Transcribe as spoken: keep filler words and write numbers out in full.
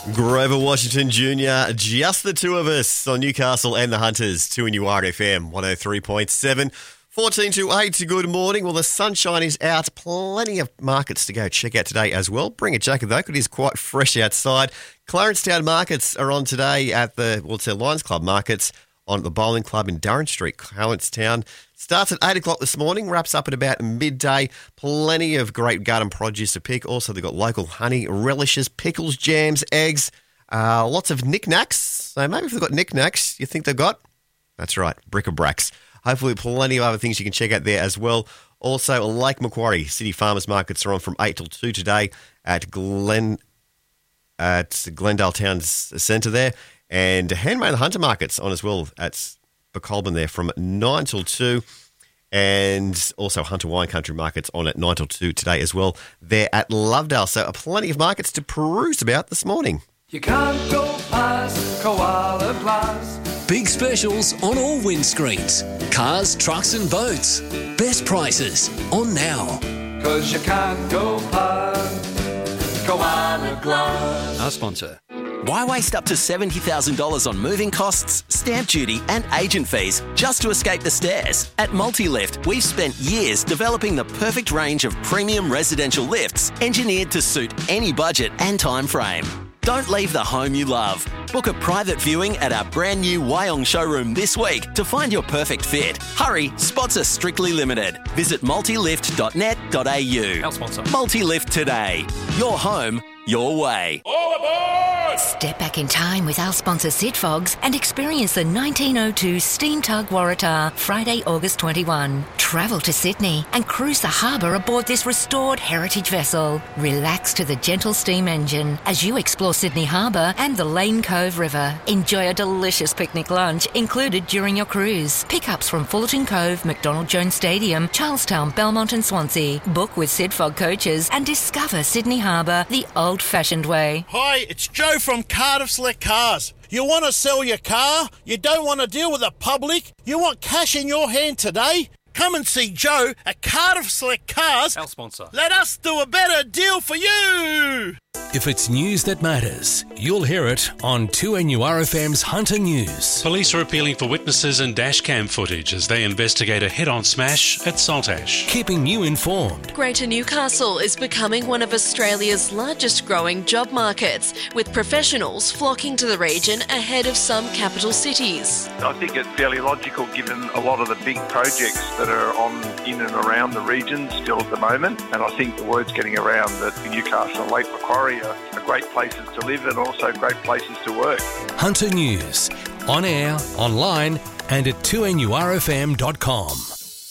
Grover Washington Junior, just the two of us on Newcastle and the Hunters, two in R F M, one oh three point seven. fourteen to eight, good morning. Well, the sunshine is out. Plenty of markets to go check out today as well. Bring a jacket though, because it is quite fresh outside. Clarencetown markets are on today at the, well, it's the Lions Club markets on at the Bowling Club in Durran Street, Clarencetown. Starts at eight o'clock this morning, wraps up at about midday. Plenty of great garden produce to pick. Also, they've got local honey, relishes, pickles, jams, eggs, uh, lots of knickknacks. So maybe if they've got knickknacks, you think they've got? That's right, bric-a-bracs. Hopefully plenty of other things you can check out there as well. Also, Lake Macquarie City Farmers Markets are on from eight till two today at Glen at Glendale Town's centre there. And Handmade Hunter Markets on as well at Becolban there from nine till two. And also Hunter Wine Country Markets on at nine till two today as well. They're at Lovedale. So plenty of markets to peruse about this morning. You can't go past Koala Glass. Big specials on all windscreens. Cars, trucks and boats. Best prices on now. Cause you can't go past Koala Glass. Our sponsor. Why waste up to seventy thousand dollars on moving costs, stamp duty and agent fees just to escape the stairs? At Multilift, we've spent years developing the perfect range of premium residential lifts engineered to suit any budget and time frame. Don't leave the home you love. Book a private viewing at our brand new Wyong showroom this week to find your perfect fit. Hurry, spots are strictly limited. Visit multilift dot net dot a u. Our sponsor. Multilift today. Your home, your way. All aboard! Step back in time with our sponsor Sidfogs and experience the nineteen oh two Steam Tug Waratah Friday, August twenty-first. Travel to Sydney and cruise the harbour aboard this restored heritage vessel. Relax to the gentle steam engine as you explore Sydney Harbour and the Lane Cove River. Enjoy a delicious picnic lunch included during your cruise. Pickups from Fullerton Cove, McDonald Jones Stadium, Charlestown, Belmont and Swansea. Book with Sidfog coaches and discover Sydney Harbour the old-fashioned way. Hi, it's Joe from Cardiff Select Cars. You want to sell your car? You don't want to deal with the public? You want cash in your hand today? Come and see Joe at Cardiff Select Cars. Our sponsor. Let us do a better deal for you. If it's news that matters, you'll hear it on two N U R F M's Hunter News. Police are appealing for witnesses and dashcam footage as they investigate a head-on smash at Saltash. Keeping you informed. Greater Newcastle is becoming one of Australia's largest growing job markets, with professionals flocking to the region ahead of some capital cities. I think it's fairly logical given a lot of the big projects that are on in and around the region still at the moment, and I think the word's getting around that Newcastle and Lake Macquarie are great places to live and also great places to work. Hunter News, on air, online and at two N U R F M dot com.